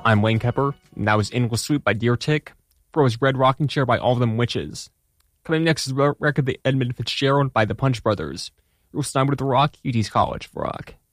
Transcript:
I'm Wayne Kepper, and that was Inwell Sweep by Deer Tick. For was Red Rocking Chair by All of Them Witches. Coming next is a record The Edmund Fitzgerald by the Punch Brothers. You're listening to The Rock, UT's College of Rock.